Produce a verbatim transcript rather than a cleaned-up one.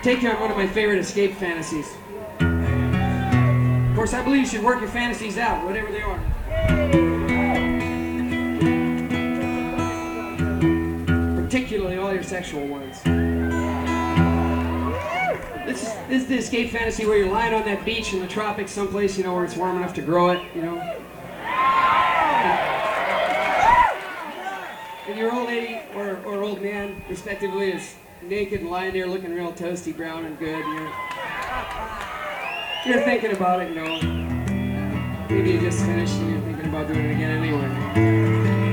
take you on one of my favorite escape fantasies. Of course, I believe you should work your fantasies out, whatever they are. Particularly all your sexual ones. This is, this is the escape fantasy where you're lying on that beach in the tropics someplace, you know, where it's warm enough to grow it, you know. And your old lady or, or old man, respectively, is naked and lying there looking real toasty brown and good. You're, you're thinking about it, you know. Maybe you just finished and you're thinking about doing it again anyway.